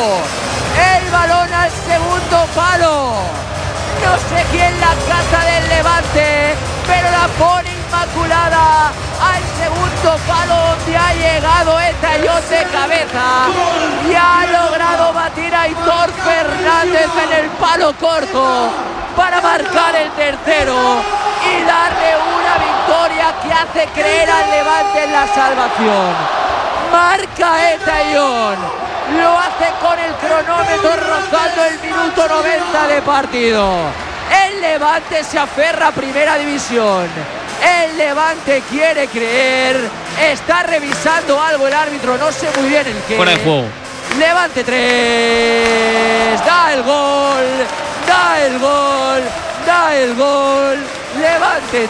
El balón al segundo palo. No sé quién la caza del Levante, pero la pone inmaculada al segundo palo, donde ha llegado Etayón de cabeza y ha logrado batir a Aitor Fernández en el palo corto para marcar el tercero y darle una victoria que hace creer al Levante en la salvación. Marca Etayón, lo hace con el cronómetro rozando el minuto 90 de partido. El Levante se aferra a Primera División. El Levante quiere creer. Está revisando algo el árbitro, no sé muy bien el qué. Fuera de juego. Levante 3. Da el gol. Da el gol. Da el gol. Levante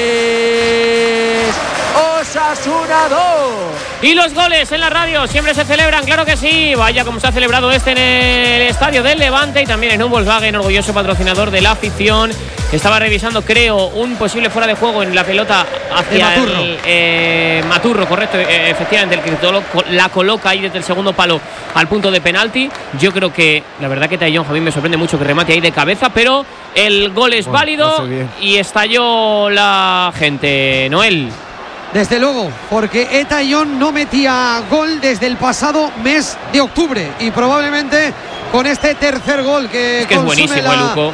3. Osasuna 2. Y los goles en la radio siempre se celebran, claro que sí. Vaya como se ha celebrado este en el estadio del Levante y también en un Volkswagen, orgulloso patrocinador de la afición, que estaba revisando, creo, un posible fuera de juego en la pelota hacia Maturro. Maturro, correcto, efectivamente, el que la coloca ahí desde el segundo palo al punto de penalti. Yo creo que, la verdad que Tayón, Javín, me sorprende mucho que remate ahí de cabeza, pero el gol es válido y estalló la gente. Noel. Desde luego, porque Etayón no metía gol desde el pasado mes de octubre y probablemente con este tercer gol que es buenísimo, Luco.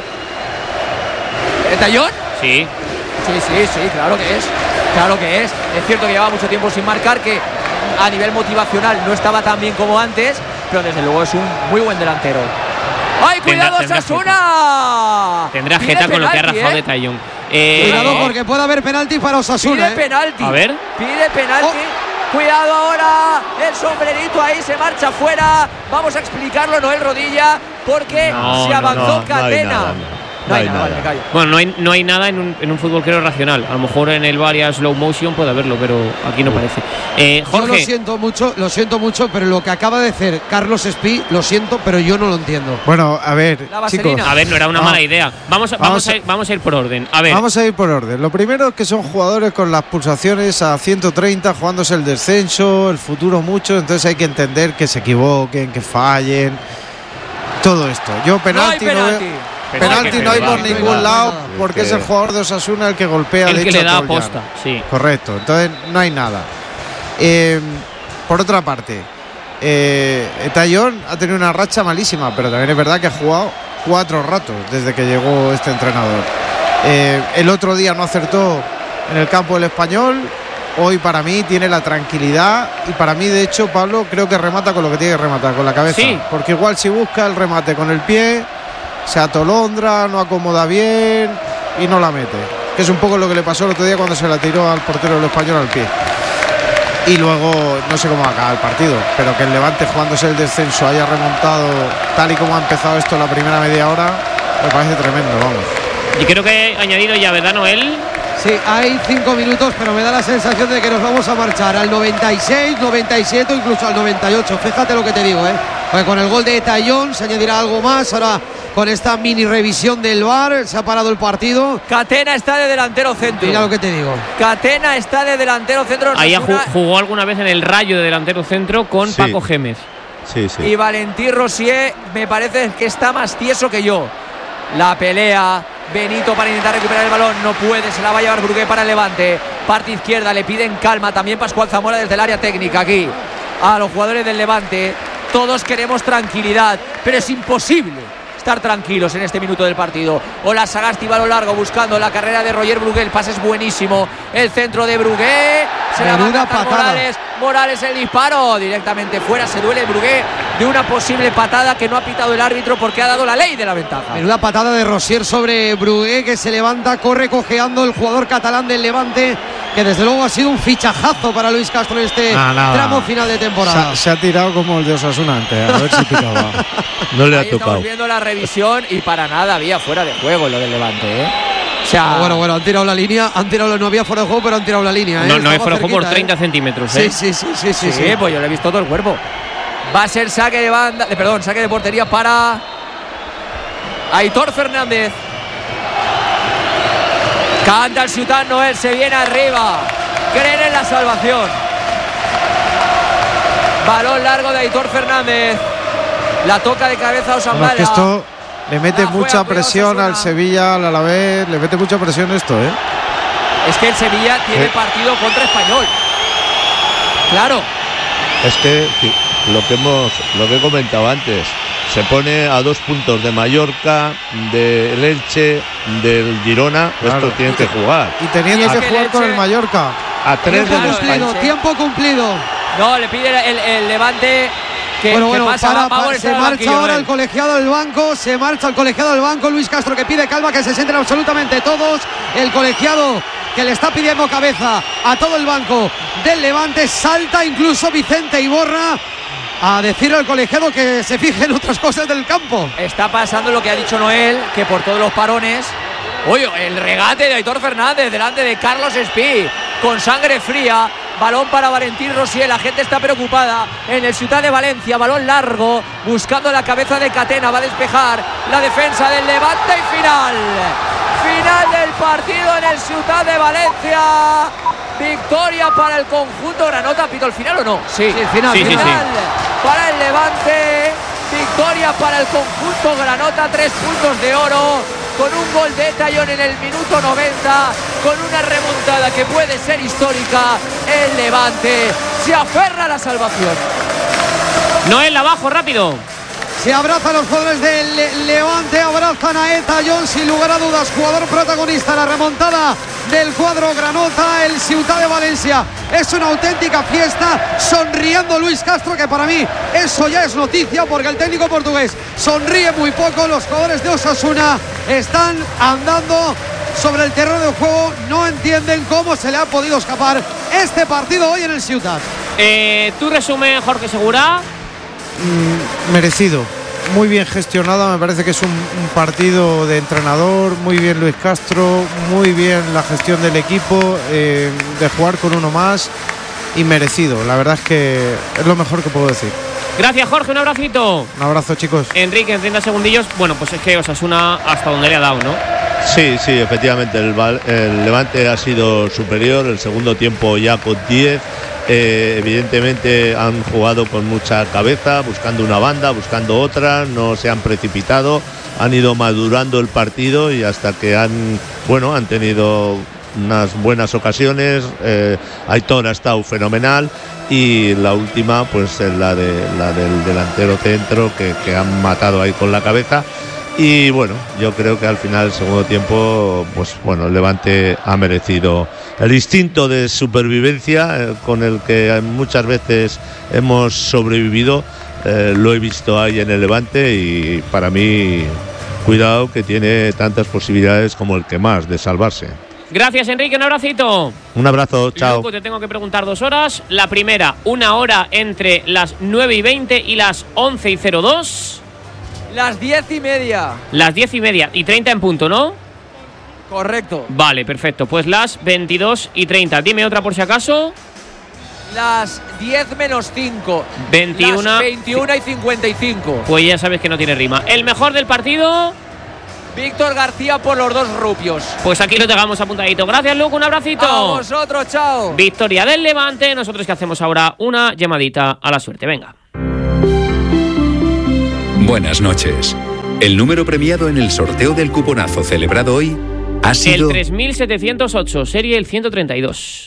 ¿Etayón? Sí. Sí, claro que es. Claro que es. Es cierto que llevaba mucho tiempo sin marcar, que a nivel motivacional no estaba tan bien como antes, pero desde luego es un muy buen delantero. ¡Ay, cuidado, Osasuna! Tendrá jeta con lo que ha rajado de Tayón. Cuidado porque puede haber penalti para Osasuna. Pide penalti. A ver. Pide penalti. Cuidado ahora. El sombrerito ahí se marcha fuera. Vamos a explicarlo, Noel Rodilla, porque se avanzó Catena. No hay nada, me callo. Bueno, no hay nada en un fútbol, creo, racional. A lo mejor en el VAR y slow motion puede haberlo, pero aquí no parece. Jorge. Yo lo siento mucho, pero lo que acaba de hacer Carlos Espí, lo siento, pero yo no lo entiendo. Bueno, a ver, chicos. A ver, no era una mala idea. Vamos a ir por orden. A ver. Vamos a ir por orden. Lo primero es que son jugadores con las pulsaciones a 130, jugándose el descenso, el futuro mucho, entonces hay que entender que se equivoquen, que fallen. Todo esto. Yo penalti no hay por ningún lado, porque es el jugador de Osasuna el que golpea, el que le da aposta, sí. Correcto, entonces no hay nada. Por otra parte, Tayón ha tenido una racha malísima, pero también es verdad que ha jugado 4 ratos desde que llegó este entrenador. El otro día no acertó en el campo del Español. Hoy para mí tiene la tranquilidad y para mí, de hecho, Pablo, creo que remata con lo que tiene que rematar, con la cabeza. Sí. Porque igual si busca el remate con el pie, se atolondra, no acomoda bien y no la mete. Que es un poco lo que le pasó el otro día cuando se la tiró al portero del Español al pie. Y luego no sé cómo acaba el partido, pero que el Levante, jugándose el descenso, haya remontado tal y como ha empezado esto la primera media hora, me parece tremendo, vamos. Y creo que he añadido ya, ¿verdad, Noel? Sí, hay 5 minutos, pero me da la sensación de que nos vamos a marchar al 96, 97 o incluso al 98. Fíjate lo que te digo, porque con el gol de Tayón se añadirá algo más. Ahora, con esta mini revisión del VAR, se ha parado el partido. Catena está de delantero centro. Mira lo que te digo. Catena está de delantero centro. Ahí jugó alguna vez en el Rayo de delantero centro con Paco Gémez. Sí. Y Valentín Rosier me parece que está más tieso que yo. La pelea. Benito para intentar recuperar el balón, no puede, se la va a llevar Brugué para el Levante. Parte izquierda, le piden calma también Pascual Zamora desde el área técnica aquí a los jugadores del Levante. Todos queremos tranquilidad, pero es imposible estar tranquilos en este minuto del partido. Ola Sagasti va a lo largo buscando la carrera de Roger Brugué, el pase es buenísimo, el centro de Brugué, se la va a patada. Morales el disparo directamente fuera, se duele Brugué de una posible patada que no ha pitado el árbitro porque ha dado la ley de la ventaja. Menuda patada de Rosier sobre Brugué, que se levanta, corre cojeando el jugador catalán del Levante, que desde luego ha sido un fichajazo para Luis Castro en este tramo final de temporada. Se ha tirado como el de Osasuna antes, a ver si picaba. No le ha tocado. Estamos viendo la revisión y para nada había fuera de juego lo del Levante, O sea, bueno, han tirado la línea, no había fuera de juego, pero han tirado la línea. No es fuera de juego por 30 centímetros. Sí, pues yo le he visto todo el cuerpo. Va a ser saque de portería para Aitor Fernández. Canta el Ciutat Noel, se viene arriba. Creen en la salvación. Balón largo de Aitor Fernández. La toca de cabeza Osambala. Bueno, es que esto le mete mucha presión al Sevilla, al Alavés, le mete mucha presión esto, ¿eh? Es que el Sevilla tiene partido contra Español. Claro. Es que lo que he comentado antes, se pone a 2 puntos de Mallorca, del Elche, del Girona. Claro. Esto tienen que jugar. Y teniendo que jugar con el Mallorca. A 3 del Español. Tiempo cumplido. No, le pide el Levante. Se marcha ahora el colegiado del banco. Se marcha el colegiado del banco. Luis Castro, que pide calma, que se sienten absolutamente todos. El colegiado que le está pidiendo cabeza a todo el banco del Levante. Salta incluso Vicente Iborra a decir al colegiado que se fije en otras cosas del campo. Está pasando lo que ha dicho Noel, que por todos los parones. Oye, el regate de Aitor Fernández delante de Carlos Espí, con sangre fría. Balón para Valentín Rosier, la gente está preocupada en el Ciutat de Valencia, balón largo, buscando la cabeza de Catena, va a despejar la defensa del Levante y final del partido en el Ciutat de Valencia. Victoria para el conjunto granota. ¿Pito el final o no? Sí, el final. Sí. Para el Levante, victoria para el conjunto granota, 3 puntos de oro, con un gol de Tallón en el minuto 90, con una remontada que puede ser histórica. El Levante se aferra a la salvación. Noel, abajo, rápido. Se abrazan los jugadores del Levante, abrazan a Tallón, sin lugar a dudas, jugador protagonista, la remontada del cuadro granota, el Ciutat de Valencia. Es una auténtica fiesta, sonriendo Luis Castro, que para mí eso ya es noticia, porque el técnico portugués sonríe muy poco. Los jugadores de Osasuna están andando sobre el terreno de juego, no entienden cómo se le ha podido escapar este partido hoy en el Ciutat. ¿Tu resumen, Jorge Segura? Merecido, muy bien gestionado. Me parece que es un partido de entrenador. Muy bien Luis Castro, muy bien la gestión del equipo, de jugar con uno más, y merecido. La verdad es que es lo mejor que puedo decir. Gracias, Jorge, un abracito. Un abrazo, chicos. Enrique, en 30 segundillos. Bueno, pues es que Osasuna hasta donde le ha dado, ¿no? Sí, efectivamente, el Levante ha sido superior. El segundo tiempo ya con 10. Evidentemente han jugado con mucha cabeza, buscando una banda, buscando otra, no se han precipitado, han ido madurando el partido, y hasta que han tenido unas buenas ocasiones. Aitor ha estado fenomenal, y la última pues la del delantero centro que han matado ahí con la cabeza. Y bueno, yo creo que al final del segundo tiempo, pues bueno, el Levante ha merecido el instinto de supervivencia con el que muchas veces hemos sobrevivido. Lo he visto ahí en el Levante, y para mí, cuidado, que tiene tantas posibilidades como el que más de salvarse. Gracias, Enrique, un abracito. Un abrazo, chao. Luego te tengo que preguntar 2 horas. La primera, 1 hora entre las 9:20 y las 11:02. Las 10:30. Las 10:30 y 30 en punto, ¿no? Correcto. Vale, perfecto. Pues las 22:30. Dime otra por si acaso. Las 10 menos 5. 21. Las 21:55. Pues ya sabes que no tiene rima. El mejor del partido, Víctor García, por los 2 rupios. pues aquí lo dejamos apuntadito. Gracias, Luke, un abracito. A vosotros, chao. Victoria del Levante. Nosotros que hacemos ahora una llamadita a la suerte. Venga. Buenas noches. El número premiado en el sorteo del cuponazo celebrado hoy ha sido... El 3708, serie el 132.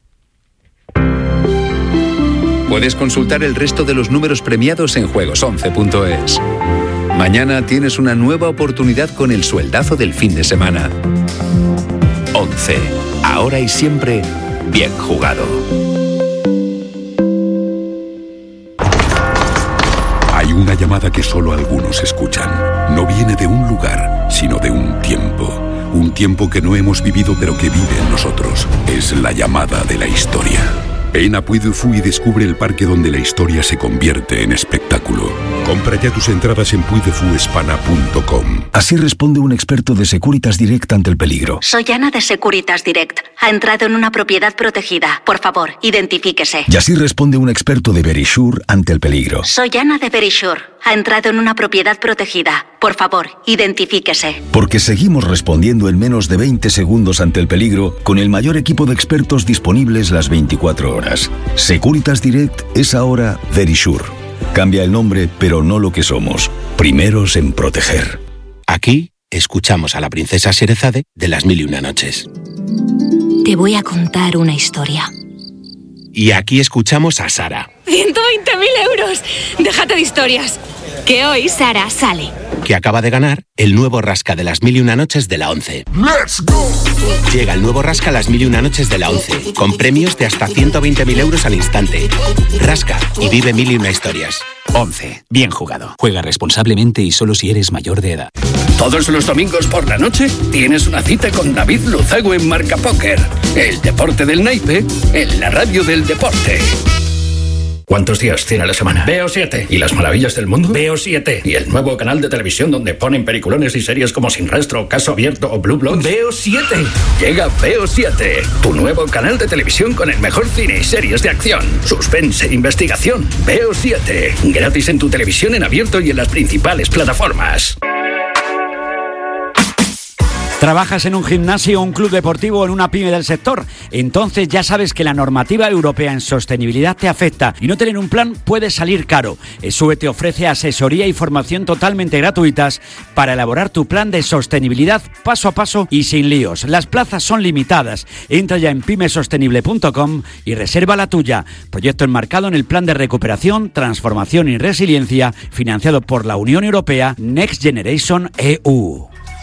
Puedes consultar el resto de los números premiados en juegos11.es. Mañana tienes una nueva oportunidad con el sueldazo del fin de semana. 11. Ahora y siempre, bien jugado. Hay una llamada que solo algunos escuchan. No viene de un lugar, sino de un tiempo. Un tiempo que no hemos vivido, pero que vive en nosotros. Es la llamada de la historia. Ven a Puy du Fou y descubre el parque donde la historia se convierte en espectáculo. Compra ya tus entradas en puydefouhispana.com. Así responde un experto de Securitas Direct ante el peligro. Soy Ana de Securitas Direct. Ha entrado en una propiedad protegida. Por favor, identifíquese. Y así responde un experto de Verisure ante el peligro. Soy Ana de Verisure. Ha entrado en una propiedad protegida. Por favor, identifíquese. Porque seguimos respondiendo en menos de 20 segundos ante el peligro, con el mayor equipo de expertos disponibles las 24 horas. Securitas Direct es ahora Verisure. Cambia el nombre, pero no lo que somos. Primeros en proteger. Aquí escuchamos a la princesa Sherezade de Las Mil y Una Noches. Te voy a contar una historia. Y aquí escuchamos a Sara. 120.000 euros. Déjate de historias. Que hoy Sara sale. Que acaba de ganar el nuevo rasca de Las Mil y Una Noches de la 11. ¡Let's go! Llega el nuevo rasca Las Mil y Una Noches de la 11, con premios de hasta 120.000 euros al instante. Rasca y vive mil y una historias. 11. Bien jugado. Juega responsablemente y solo si eres mayor de edad. Todos los domingos por la noche tienes una cita con David Luzago en Marca Póker. El deporte del naipe en la radio del deporte. ¿Cuántos días tiene la semana? Veo 7. ¿Y las maravillas del mundo? Veo 7. ¿Y el nuevo canal de televisión donde ponen peliculones y series como Sin Rastro, Caso Abierto o Blue Bloods? Veo 7. Llega Veo 7, tu nuevo canal de televisión con el mejor cine y series de acción, suspense e investigación. Veo 7. Gratis en tu televisión en abierto y en las principales plataformas. ¿Trabajas en un gimnasio, un club deportivo o en una pyme del sector? Entonces ya sabes que la normativa europea en sostenibilidad te afecta y no tener un plan puede salir caro. ESUE te ofrece asesoría y formación totalmente gratuitas para elaborar tu plan de sostenibilidad paso a paso y sin líos. Las plazas son limitadas. Entra ya en pymesostenible.com y reserva la tuya. Proyecto enmarcado en el Plan de Recuperación, Transformación y Resiliencia financiado por la Unión Europea Next Generation EU.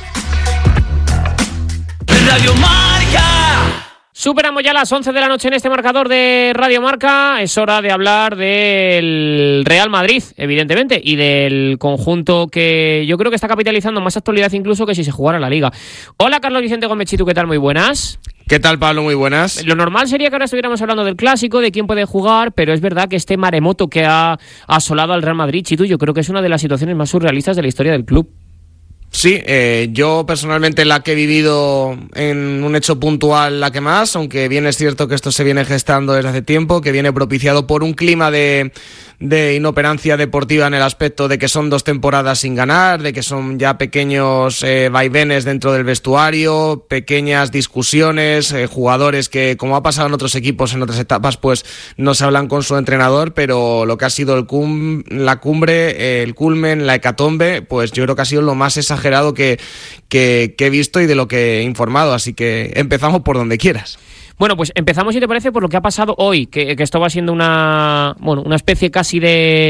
Radio Marca. Superamos ya las 11 de la noche en este marcador de Radio Marca. Es hora de hablar del Real Madrid, evidentemente, y del conjunto que yo creo que está capitalizando más actualidad incluso que si se jugara la Liga. Hola, Carlos Vicente Gómez Chitu, ¿qué tal? Muy buenas. ¿Qué tal, Pablo? Muy buenas. Lo normal sería que ahora estuviéramos hablando del Clásico, de quién puede jugar, pero es verdad que este maremoto que ha asolado al Real Madrid, Chitu, yo creo que es una de las situaciones más surrealistas de la historia del club. Sí, yo personalmente la que he vivido en un hecho puntual la que más, aunque bien es cierto que esto se viene gestando desde hace tiempo, que viene propiciado por un clima de inoperancia deportiva en el aspecto de que son 2 temporadas sin ganar, de que son ya pequeños vaivenes dentro del vestuario, pequeñas discusiones, jugadores que, como ha pasado en otros equipos en otras etapas, pues no se hablan con su entrenador, pero lo que ha sido la cumbre, el culmen, la hecatombe, pues yo creo que ha sido lo más exagerado que he visto y de lo que he informado, así que empezamos por donde quieras. Bueno, pues empezamos, si te parece, por lo que ha pasado hoy, que esto va siendo una especie casi de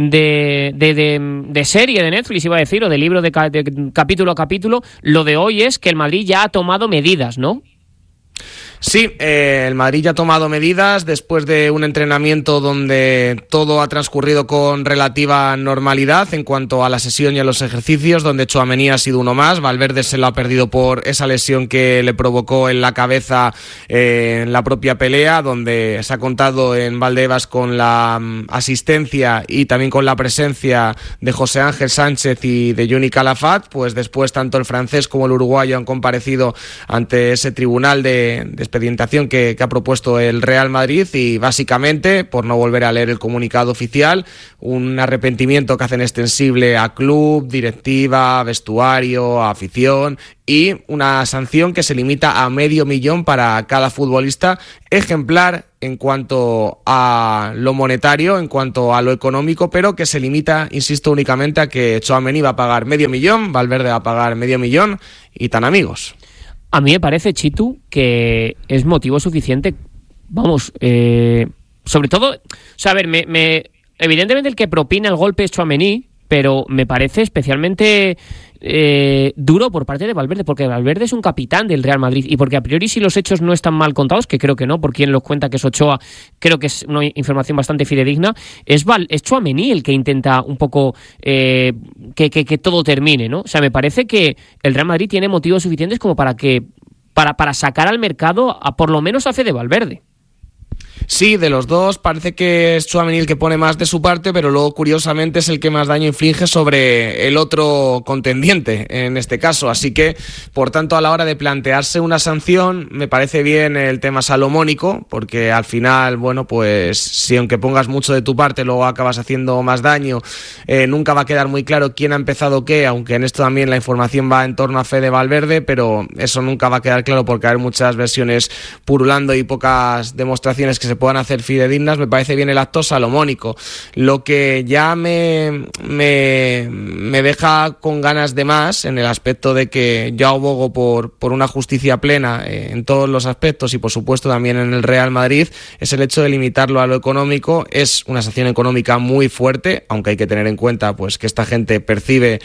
serie de Netflix, iba a decir, o de libro de capítulo a capítulo. Lo de hoy es que el Madrid ya ha tomado medidas, ¿no? Sí, el Madrid ya ha tomado medidas después de un entrenamiento donde todo ha transcurrido con relativa normalidad en cuanto a la sesión y a los ejercicios, donde Tchouaméni ha sido uno más. Valverde se lo ha perdido por esa lesión que le provocó en la cabeza en la propia pelea, donde se ha contado en Valdebebas con la asistencia y también con la presencia de José Ángel Sánchez y de Juni Calafat. Pues después tanto el francés como el uruguayo han comparecido ante ese tribunal de expedientación que ha propuesto el Real Madrid y básicamente, por no volver a leer el comunicado oficial, un arrepentimiento que hacen extensible a club, directiva, vestuario, afición y una sanción que se limita a $500,000 para cada futbolista, ejemplar en cuanto a lo monetario, en cuanto a lo económico, pero que se limita, insisto, únicamente a que Tchouaméni va a pagar $500,000, Valverde va a pagar $500,000 y tan amigos. A mí me parece, Chitu, que es motivo suficiente, vamos, sobre todo, o sea, a ver, evidentemente el que propina el golpe es Tchouaméni, pero me parece especialmente duro por parte de Valverde, porque Valverde es un capitán del Real Madrid y porque a priori si los hechos no están mal contados, que creo que no, por quien los cuenta que es Ochoa, creo que es una información bastante fidedigna, es Tchouaméni el que intenta un poco que todo termine, ¿no? O sea, me parece que el Real Madrid tiene motivos suficientes como para sacar al mercado por lo menos a Fede Valverde. Sí, de los dos parece que es Tchouaméni el que pone más de su parte, pero luego curiosamente es el que más daño inflige sobre el otro contendiente en este caso, así que por tanto a la hora de plantearse una sanción me parece bien el tema salomónico, porque al final, bueno, pues si aunque pongas mucho de tu parte luego acabas haciendo más daño, nunca va a quedar muy claro quién ha empezado qué, aunque en esto también la información va en torno a Fede Valverde, pero eso nunca va a quedar claro porque hay muchas versiones purulando y pocas demostraciones que se puedan hacer fidedignas. Me parece bien el acto salomónico. Lo que ya me deja con ganas de más, en el aspecto de que yo abogo por una justicia plena en todos los aspectos y por supuesto también en el Real Madrid, es el hecho de limitarlo a lo económico. Es una sanción económica muy fuerte, aunque hay que tener en cuenta pues que esta gente percibe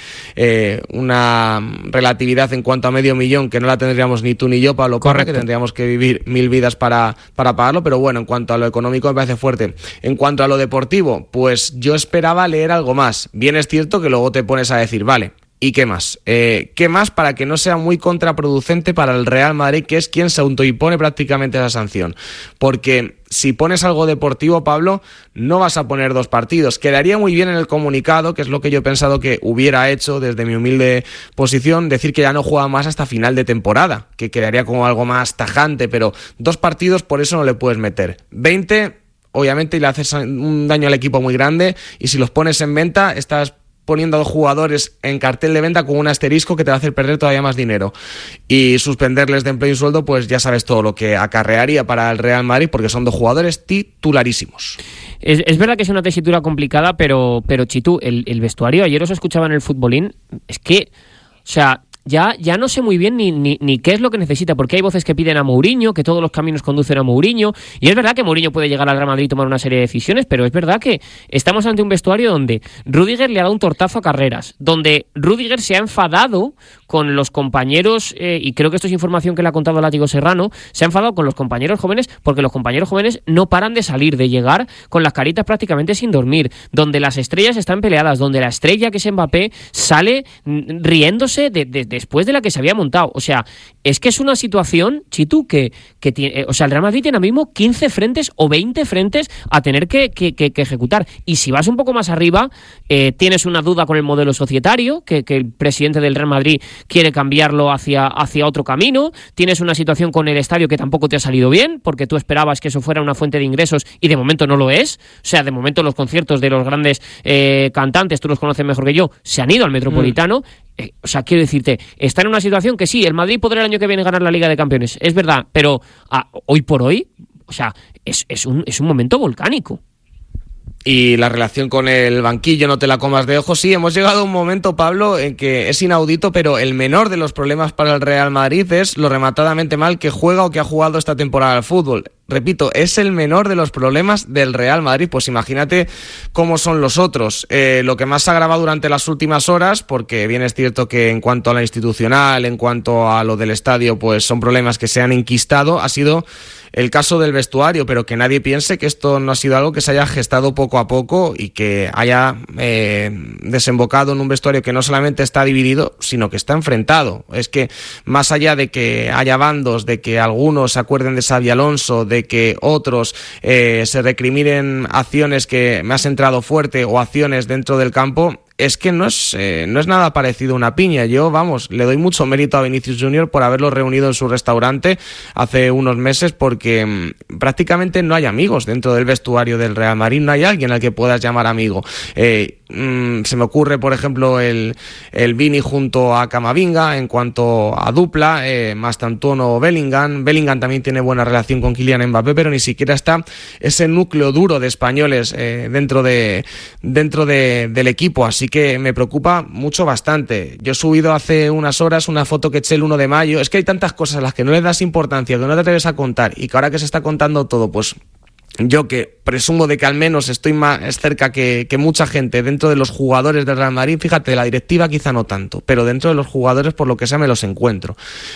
una relatividad en cuanto a medio millón que no la tendríamos ni tú ni yo, Pablo Parra, que tendríamos que vivir 1000 vidas para pagarlo, pero bueno, en cuanto a lo económico me parece fuerte. En cuanto a lo deportivo, pues yo esperaba leer algo más. Bien es cierto que luego te pones a decir, vale, ¿y qué más? ¿Qué más para que no sea muy contraproducente para el Real Madrid, que es quien se autoimpone prácticamente esa sanción? Porque si pones algo deportivo, Pablo, no vas a poner 2 partidos. Quedaría muy bien en el comunicado, que es lo que yo he pensado que hubiera hecho desde mi humilde posición, decir que ya no juega más hasta final de temporada, que quedaría como algo más tajante, pero 2 partidos por eso no le puedes meter. 20, obviamente, y le haces un daño al equipo muy grande, y si los pones en venta, estás poniendo a 2 jugadores en cartel de venta con un asterisco que te va a hacer perder todavía más dinero, y suspenderles de empleo y sueldo, pues ya sabes todo lo que acarrearía para el Real Madrid, porque son 2 jugadores titularísimos. Es verdad que es una tesitura complicada, pero Chitu, el vestuario, ayer os escuchaba en el Futbolín, es que, o sea, ya no sé muy bien ni qué es lo que necesita, porque hay voces que piden a Mourinho, que todos los caminos conducen a Mourinho, y es verdad que Mourinho puede llegar al Real Madrid y tomar una serie de decisiones, pero es verdad que estamos ante un vestuario donde Rüdiger le ha dado un tortazo a Carreras, donde Rüdiger se ha enfadado con los compañeros, y creo que esto es información que le ha contado Látigo Serrano, se ha enfadado con los compañeros jóvenes porque los compañeros jóvenes no paran de salir, de llegar con las caritas prácticamente sin dormir, donde las estrellas están peleadas, donde la estrella, que es Mbappé, sale riéndose después de la que se había montado. O sea, es que es una situación, Chitu, que tiene, o sea, el Real Madrid tiene ahora mismo 15 frentes o 20 frentes a tener que ejecutar. Y si vas un poco más arriba, tienes una duda con el modelo societario, que el presidente del Real Madrid quiere cambiarlo hacia otro camino. Tienes una situación con el estadio que tampoco te ha salido bien, porque tú esperabas que eso fuera una fuente de ingresos y de momento no lo es. O sea, de momento los conciertos de los grandes cantantes, tú los conoces mejor que yo, se han ido al Metropolitano. O sea, quiero decirte, está en una situación que sí, el Madrid podrá el año que viene ganar la Liga de Campeones, es verdad, pero hoy por hoy, o sea, es un momento volcánico. Y la relación con el banquillo, no te la comas de ojo. Sí, hemos llegado a un momento, Pablo, en que es inaudito, pero el menor de los problemas para el Real Madrid es lo rematadamente mal que juega o que ha jugado esta temporada al fútbol. Repito, es el menor de los problemas del Real Madrid. Pues imagínate cómo son los otros. Lo que más se ha agravado durante las últimas horas, porque bien es cierto que en cuanto a la institucional, en cuanto a lo del estadio, pues son problemas que se han enquistado, ha sido el caso del vestuario, pero que nadie piense que esto no ha sido algo que se haya gestado poco a poco y que haya desembocado en un vestuario que no solamente está dividido, sino que está enfrentado. Es que más allá de que haya bandos, de que algunos se acuerden de Xabi Alonso, de que otros se recriminen acciones que me has entrado fuerte o acciones dentro del campo, es que no es nada parecido a una piña. Yo, le doy mucho mérito a Vinicius Junior por haberlo reunido en su restaurante hace unos meses, porque prácticamente no hay amigos dentro del vestuario del Real Madrid, no hay alguien al que puedas llamar amigo. Se me ocurre, por ejemplo, el Vini junto a Camavinga en cuanto a dupla, Mastantuono o Bellingham. Bellingham también tiene buena relación con Kylian Mbappé, pero ni siquiera está ese núcleo duro de españoles dentro del equipo, así que me preocupa bastante. Yo he subido hace unas horas una foto que eché el 1 de mayo. Es que hay tantas cosas a las que no le das importancia, que no te atreves a contar, y que ahora que se está contando todo, pues yo, que presumo de que al menos estoy más cerca que mucha gente dentro de los jugadores del Real Madrid, fíjate, la directiva quizá no tanto, pero dentro de los jugadores, por lo que sea, me los encuentro.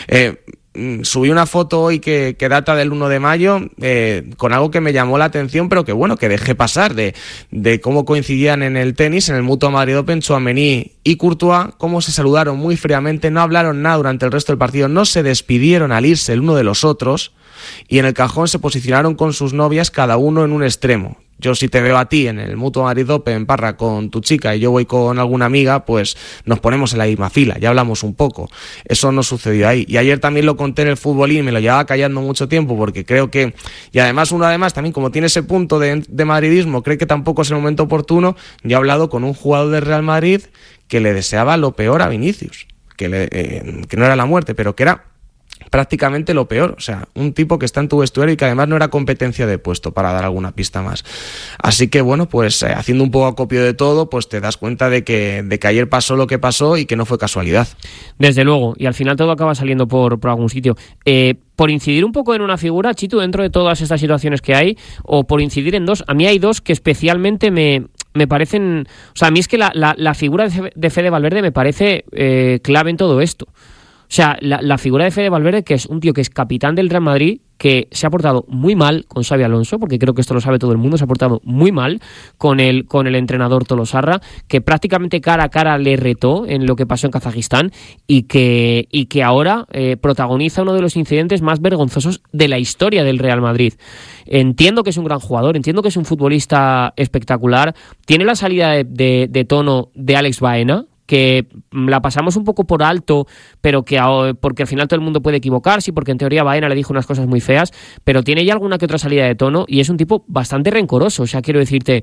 Subí una foto hoy que data del 1 de mayo con algo que me llamó la atención, pero que dejé pasar, de cómo coincidían en el tenis, en el Mutua Madrid Open, Tchouaméni y Courtois, cómo se saludaron muy fríamente, no hablaron nada durante el resto del partido, no se despidieron al irse el uno de los otros, y en el cajón se posicionaron con sus novias, cada uno en un extremo. Yo, si te veo a ti en el Mutua Madrid Open, Parra, con tu chica, y yo voy con alguna amiga, pues nos ponemos en la misma fila, ya hablamos un poco. Eso no sucedió ahí. Y ayer también lo conté en el Futbolín, me lo llevaba callando mucho tiempo, porque creo que, y además también como tiene ese punto de madridismo, cree que tampoco es el momento oportuno. Yo he hablado con un jugador del Real Madrid que le deseaba lo peor a Vinicius, que no era la muerte, pero que era prácticamente lo peor, o sea, un tipo que está en tu vestuario y que además no era competencia de puesto, para dar alguna pista más. Así que bueno, pues haciendo un poco acopio de todo, pues te das cuenta de que ayer pasó lo que pasó y que no fue casualidad. Desde luego, y al final todo acaba saliendo por algún sitio. Por incidir un poco en una figura, Chitu, dentro de todas estas situaciones que hay, o por incidir en dos, a mí hay dos que especialmente me parecen... O sea, a mí es que la figura de Fede Valverde me parece clave en todo esto. O sea, la figura de Fede Valverde, que es un tío que es capitán del Real Madrid, que se ha portado muy mal con Xabi Alonso, porque creo que esto lo sabe todo el mundo, se ha portado muy mal con el entrenador Tolosarra, que prácticamente cara a cara le retó en lo que pasó en Kazajistán y que ahora protagoniza uno de los incidentes más vergonzosos de la historia del Real Madrid. Entiendo que es un gran jugador, entiendo que es un futbolista espectacular, tiene la salida de tono de Alex Baena, que la pasamos un poco por alto, pero porque al final todo el mundo puede equivocarse, porque en teoría Baena le dijo unas cosas muy feas, pero tiene ya alguna que otra salida de tono y es un tipo bastante rencoroso. O sea, quiero decirte,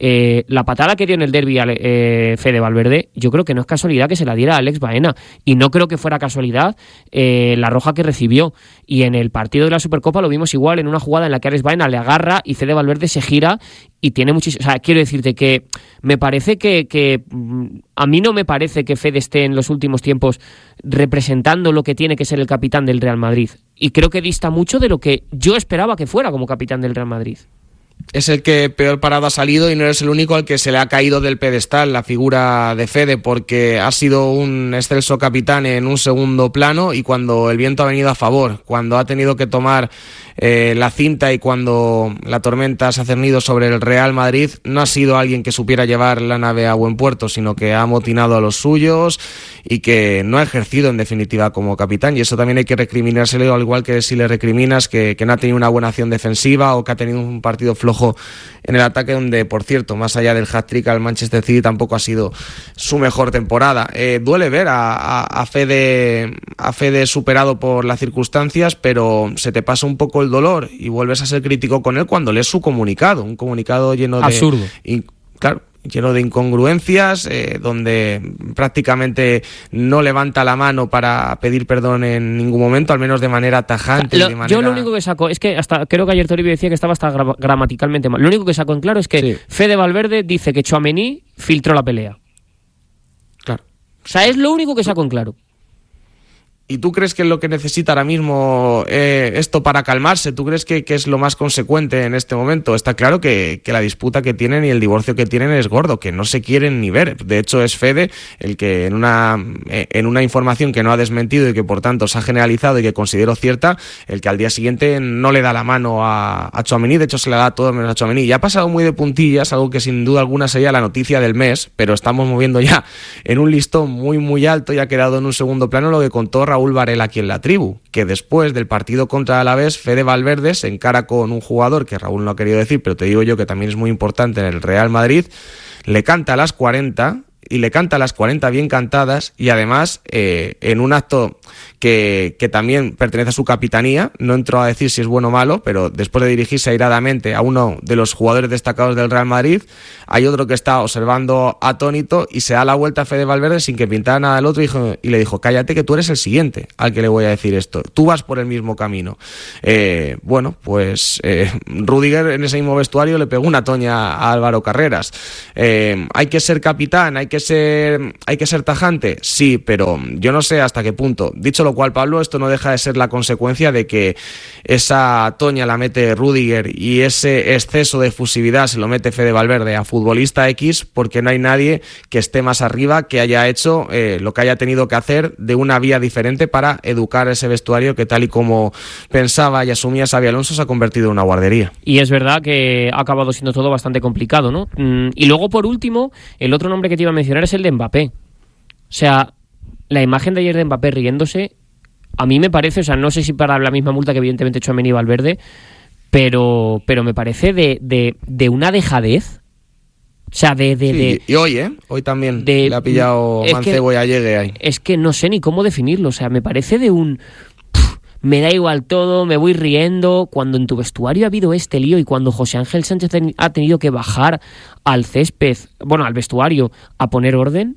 la patada que dio en el derbi Fede Valverde, yo creo que no es casualidad que se la diera a Alex Baena, y no creo que fuera casualidad la roja que recibió. Y en el partido de la Supercopa lo vimos igual, en una jugada en la que Alex Baena le agarra y Fede Valverde se gira y tiene muchísimo... O sea, quiero decirte que me parece que a mí no me parece que Fede esté en los últimos tiempos representando lo que tiene que ser el capitán del Real Madrid. Y creo que dista mucho de lo que yo esperaba que fuera como capitán del Real Madrid. Es el que peor parado ha salido y no eres el único al que se le ha caído del pedestal la figura de Fede, porque ha sido un excelso capitán en un segundo plano y cuando el viento ha venido a favor, cuando ha tenido que tomar la cinta y cuando la tormenta se ha cernido sobre el Real Madrid, no ha sido alguien que supiera llevar la nave a buen puerto, sino que ha amotinado a los suyos y que no ha ejercido en definitiva como capitán, y eso también hay que recriminárselo, al igual que si le recriminas que no ha tenido una buena acción defensiva o que ha tenido un partido flojo en el ataque, donde por cierto, más allá del hat-trick al Manchester City, tampoco ha sido su mejor temporada. Duele ver a Fede superado por las circunstancias, pero se te pasa un poco el dolor y vuelves a ser crítico con él cuando lees su comunicado, un comunicado lleno de... Absurdo. Claro, lleno de incongruencias, donde prácticamente no levanta la mano para pedir perdón en ningún momento, al menos de manera tajante. Yo lo único que saco es que hasta creo que ayer Toribio decía que estaba hasta gramaticalmente mal. Lo único que saco en claro es que sí. Fede Valverde dice que Tchouaméni filtró la pelea. Claro. O sea, es lo único que saco en claro. ¿Y tú crees que es lo que necesita ahora mismo esto para calmarse? ¿Tú crees que es lo más consecuente en este momento? Está claro que la disputa que tienen y el divorcio que tienen es gordo, que no se quieren ni ver. De hecho, es Fede el que en una información que no ha desmentido y que por tanto se ha generalizado y que considero cierta, el que al día siguiente no le da la mano a Tchouaméni. De hecho, se le da todo menos a Tchouaméni. Y ha pasado muy de puntillas, algo que sin duda alguna sería la noticia del mes, pero estamos moviendo ya en un listón muy muy alto y ha quedado en un segundo plano lo que contó Raúl Varela aquí en La Tribu, que después del partido contra Alavés, Fede Valverde se encara con un jugador que Raúl no ha querido decir, pero te digo yo que también es muy importante en el Real Madrid, le canta a las 40 y le canta a las 40 bien cantadas y además en un acto que también pertenece a su capitanía, no entró a decir si es bueno o malo, pero después de dirigirse airadamente a uno de los jugadores destacados del Real Madrid, hay otro que está observando atónito y se da la vuelta a Fede Valverde sin que pintara nada al otro y le dijo, cállate que tú eres el siguiente al que le voy a decir esto, tú vas por el mismo camino. Rüdiger en ese mismo vestuario le pegó una toña a Álvaro Carreras. Hay que ser capitán, hay que ser tajante, sí, pero yo no sé hasta qué punto. Dicho lo cual, Pablo, esto no deja de ser la consecuencia de que esa toña la mete Rüdiger y ese exceso de efusividad se lo mete Fede Valverde a futbolista X, porque no hay nadie que esté más arriba que haya hecho lo que haya tenido que hacer de una vía diferente para educar ese vestuario que, tal y como pensaba y asumía Xabi Alonso, se ha convertido en una guardería. Y es verdad que ha acabado siendo todo bastante complicado, ¿no? Y luego, por último, el otro nombre que te iba a mencionar es el de Mbappé. O sea, la imagen de ayer de Mbappé riéndose, a mí me parece, o sea, no sé si para la misma multa que evidentemente Tchouaméni y Valverde, pero me parece de una dejadez. O sea, y hoy también le ha pillado mancebo y Allegue ahí. Es que no sé ni cómo definirlo, o sea, me parece de un... me da igual todo, me voy riendo, cuando en tu vestuario ha habido este lío y cuando José Ángel Sánchez ha tenido que bajar al césped, bueno, al vestuario, a poner orden. O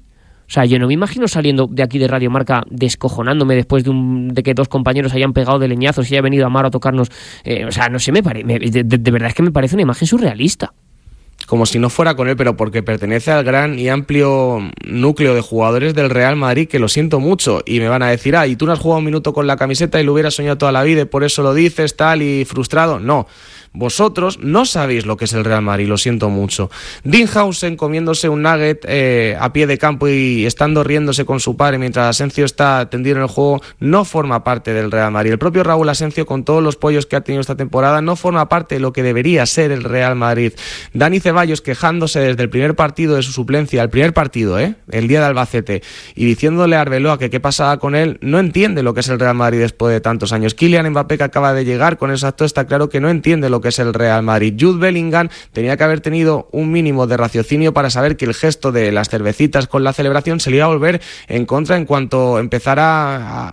O sea, yo no me imagino saliendo de aquí de Radio Marca descojonándome después de que 2 compañeros hayan pegado de leñazos y haya venido Amaro a tocarnos. O sea, no sé, de verdad es que me parece una imagen surrealista. Como si no fuera con él, pero porque pertenece al gran y amplio núcleo de jugadores del Real Madrid, que lo siento mucho, y me van a decir, y tú no has jugado un minuto con la camiseta y lo hubieras soñado toda la vida y por eso lo dices, tal, y frustrado. No, vosotros no sabéis lo que es el Real Madrid, lo siento mucho. Dinhausen comiéndose un nugget a pie de campo y estando riéndose con su padre mientras Asensio está tendido en el juego, no forma parte del Real Madrid. El propio Raúl Asensio, con todos los pollos que ha tenido esta temporada, no forma parte de lo que debería ser el Real Madrid. Dani Ceballos quejándose desde el primer partido de su suplencia, el primer partido, el día de Albacete, y diciéndole a Arbeloa que qué pasaba con él, no entiende lo que es el Real Madrid después de tantos años. Kylian Mbappé, que acaba de llegar con ese acto, está claro que no entiende lo que es el Real Madrid. Jude Bellingham tenía que haber tenido un mínimo de raciocinio para saber que el gesto de las cervecitas con la celebración se le iba a volver en contra en cuanto empezara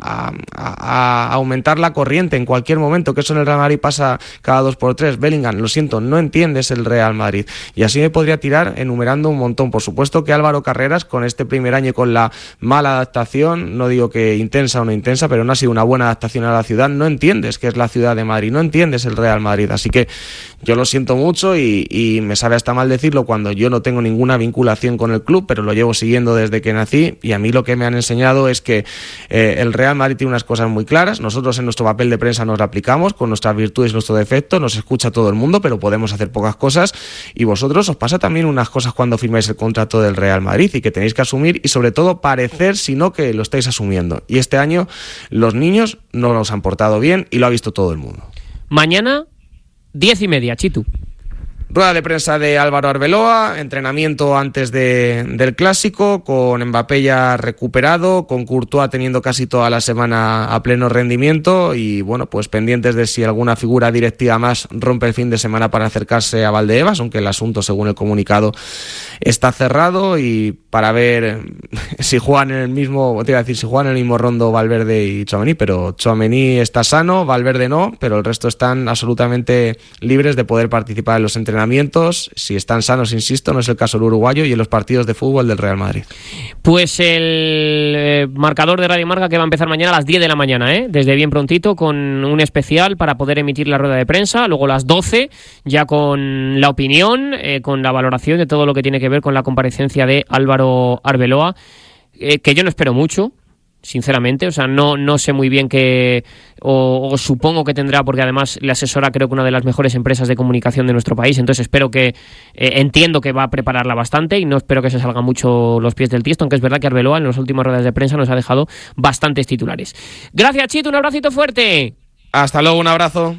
a aumentar la corriente en cualquier momento, que eso en el Real Madrid pasa cada 2x3. Bellingham, lo siento, no entiendes el Real Madrid. Y así me podría tirar enumerando un montón. Por supuesto que Álvaro Carreras, con este primer año y con la mala adaptación, no digo que intensa o no intensa, pero no ha sido una buena adaptación a la ciudad, no entiendes qué es la ciudad de Madrid, no entiendes el Real Madrid. Así que yo lo siento mucho y me sabe hasta mal decirlo cuando yo no tengo ninguna vinculación con el club, pero lo llevo siguiendo desde que nací, y a mí lo que me han enseñado es que el Real Madrid tiene unas cosas muy claras. Nosotros en nuestro papel de prensa nos la aplicamos con nuestras virtudes y nuestros defectos, nos escucha todo el mundo, pero podemos hacer pocas cosas, y vosotros os pasa también unas cosas cuando firmáis el contrato del Real Madrid y que tenéis que asumir, y sobre todo parecer, sino que lo estáis asumiendo. Y este año los niños no nos han portado bien y lo ha visto todo el mundo. Mañana 10:30, Chitu. Rueda de prensa de Álvaro Arbeloa, entrenamiento antes del Clásico, con Mbappé ya recuperado, con Courtois teniendo casi toda la semana a pleno rendimiento, y bueno, pues pendientes de si alguna figura directiva más rompe el fin de semana para acercarse a Valdebebas, aunque el asunto, según el comunicado, está cerrado, y para ver si juegan en el mismo, te iba a decir, si juegan en el mismo rondo Valverde y Tchouaméni, pero Tchouaméni está sano, Valverde no, pero el resto están absolutamente libres de poder participar en los entrenamientos. Si están sanos, insisto, no es el caso del uruguayo, y en los partidos de fútbol del Real Madrid. Pues el marcador de Radio Marca, que va a empezar mañana a las 10 de la mañana, desde bien prontito, con un especial para poder emitir la rueda de prensa, luego a las 12 ya con la opinión, con la valoración de todo lo que tiene que ver con la comparecencia de Álvaro Arbeloa, que yo no espero mucho, sinceramente. O sea, no sé muy bien qué, o supongo que tendrá, porque además le asesora, creo que una de las mejores empresas de comunicación de nuestro país, entonces espero que, entiendo que va a prepararla bastante, y no espero que se salgan mucho los pies del tiesto, aunque es verdad que Arbeloa en las últimas ruedas de prensa nos ha dejado bastantes titulares. Gracias, Chito, un abracito fuerte. Hasta luego, un abrazo.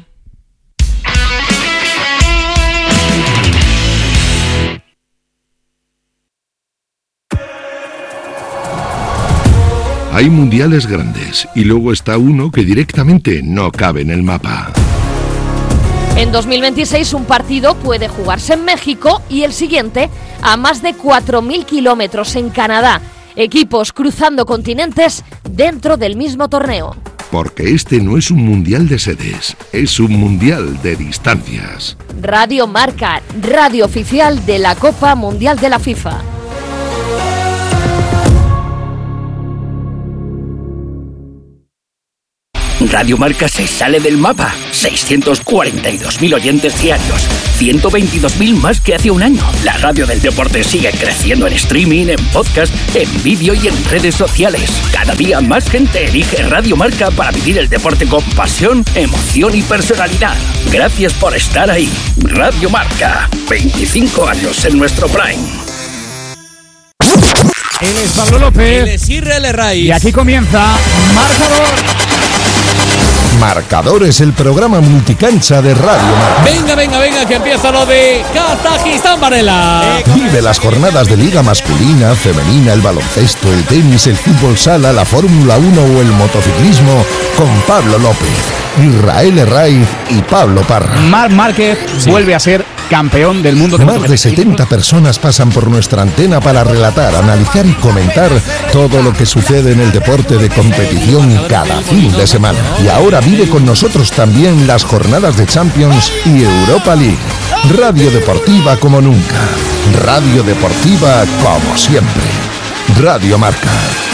Hay mundiales grandes y luego está uno que directamente no cabe en el mapa. En 2026 un partido puede jugarse en México y el siguiente a más de 4.000 kilómetros en Canadá. Equipos cruzando continentes dentro del mismo torneo. Porque este no es un mundial de sedes, es un mundial de distancias. Radio Marca, radio oficial de la Copa Mundial de la FIFA. Radio Marca se sale del mapa. 642.000 oyentes diarios. 122.000 más que hace un año. La radio del deporte sigue creciendo en streaming, en podcast, en vídeo y en redes sociales. Cada día más gente elige Radio Marca para vivir el deporte con pasión, emoción y personalidad. Gracias por estar ahí. Radio Marca. 25 años en nuestro prime. Él es Pablo López. Él es Israel Raiz. Y aquí comienza Marcador. Marcador es el programa multicancha de Radio Marca. Venga, que empieza lo de Kazajistán, Varela. Vive las jornadas de liga masculina, femenina, el baloncesto, el tenis, el fútbol sala, la Fórmula 1 o el motociclismo con Pablo López, Israel Raiz y Pablo Parra. Marc Márquez vuelve a ser campeón del mundo de Más de 70 personas pasan por nuestra antena para relatar, analizar y comentar todo lo que sucede en el deporte de competición cada fin de semana. Y ahora vive con nosotros también las jornadas de Champions y Europa League. Radio Deportiva como nunca. Radio Deportiva como siempre. Radio Marca.